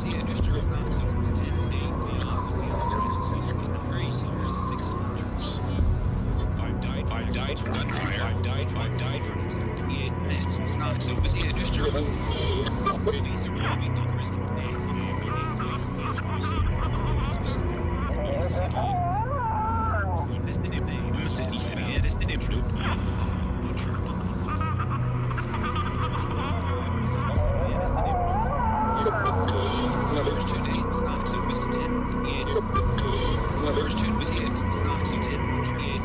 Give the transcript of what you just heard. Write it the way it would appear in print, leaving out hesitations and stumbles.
was hier dus terug naar sinds 10 dagen. Five died from that fire. Five died from it. Nests and snacks. So was here dus terug. Surviving.